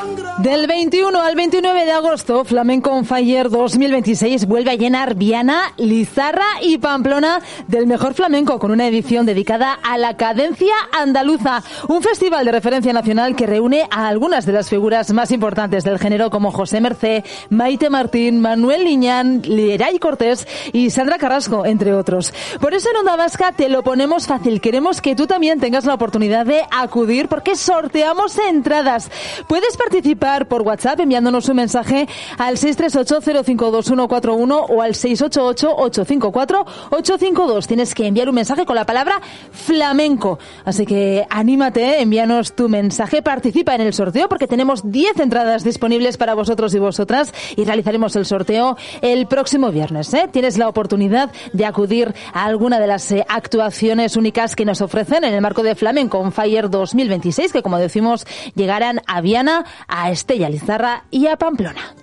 Del 21 al 29 de agosto, Flamenco on Fire 2026 vuelve a llenar Viana, Lizarra y Pamplona del mejor flamenco con una edición dedicada a la cadencia andaluza. Un festival de referencia nacional que reúne a algunas de las figuras más importantes del género como José Mercé, Maite Martín, Manuel Liñán, Lieray Cortés y Sandra Carrasco, entre otros. Por eso en Onda Vasca te lo ponemos fácil. Queremos que tú también tengas la oportunidad de acudir porque sorteamos entradas. Puedes participar por WhatsApp enviándonos un mensaje al 638-052-141 o al 688-854-852. Tienes que enviar un mensaje con la palabra flamenco. Así que anímate, envíanos tu mensaje, participa en el sorteo porque tenemos 10 entradas disponibles para vosotros y vosotras y realizaremos el sorteo el próximo viernes. Tienes la oportunidad de acudir a alguna de las actuaciones únicas que nos ofrecen en el marco de Flamenco on Fire 2026, que como decimos llegarán a Viana, a Estella Lizarra y a Pamplona.